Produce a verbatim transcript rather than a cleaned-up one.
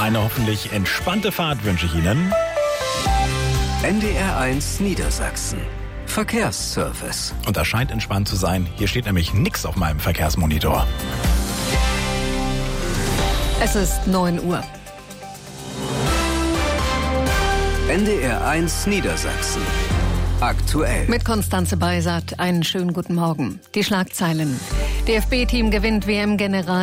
Eine hoffentlich entspannte Fahrt wünsche ich Ihnen. N D R eins Niedersachsen. Verkehrsservice. Und das scheint entspannt zu sein. Hier steht nämlich nichts auf meinem Verkehrsmonitor. Es ist neun Uhr. N D R eins Niedersachsen. Aktuell. Mit Konstanze Beisat einen schönen guten Morgen. Die Schlagzeilen. D F B-Team gewinnt W M-General.